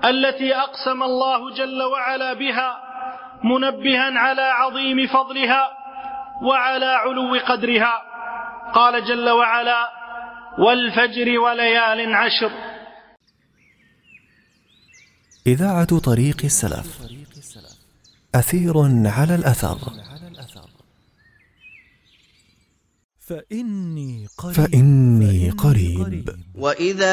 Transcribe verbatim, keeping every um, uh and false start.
التي أقسم الله جل وعلا بها، منبها على عظيم فضلها وعلى علو قدرها. قال جل وعلا: والفجر وليال عشر. إذاعة طريق السلف، أثير على الأثر. فإني قريب, فإني قريب. وإذا